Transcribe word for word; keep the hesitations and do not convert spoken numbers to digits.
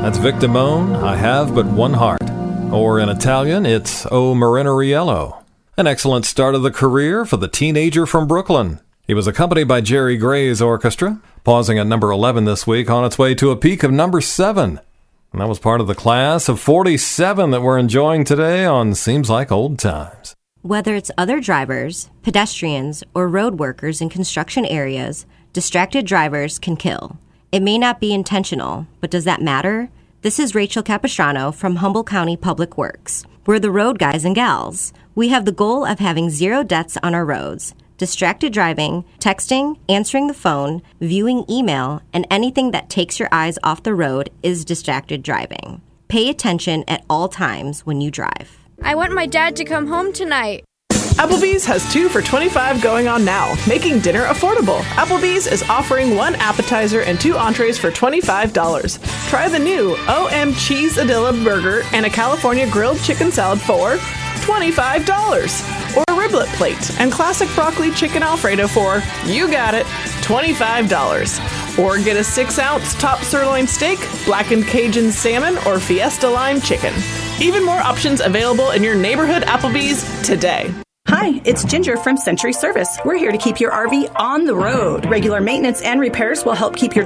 That's Victimone, I Have But One Heart. Or in Italian, it's O Marineriello. An excellent start of the career for the teenager from Brooklyn. He was accompanied by Jerry Gray's orchestra, pausing at number eleven this week on its way to a peak of number seven. And that was part of the class of forty-seven that we're enjoying today on Seems Like Old Times. Whether it's other drivers, pedestrians, or road workers in construction areas, distracted drivers can kill. It may not be intentional, but does that matter? This is Rachel Capistrano from Humboldt County Public Works. We're the road guys and gals. We have the goal of having zero deaths on our roads. Distracted driving, texting, answering the phone, viewing email, and anything that takes your eyes off the road is distracted driving. Pay attention at all times when you drive. I want my dad to come home tonight. Applebee's has two for twenty-five dollars going on now, making dinner affordable. Applebee's is offering one appetizer and two entrees for twenty-five dollars. Try the new O M Cheeseadilla burger and a California grilled chicken salad for twenty-five dollars. Or a riblet plate and classic broccoli chicken Alfredo for, you got it, twenty-five dollars. Or get a six ounce top sirloin steak, blackened Cajun salmon, or Fiesta lime chicken. Even more options available in your neighborhood Applebee's today. Hi, it's Ginger from Century Service. We're here to keep your R V on the road. Regular maintenance and repairs will help keep your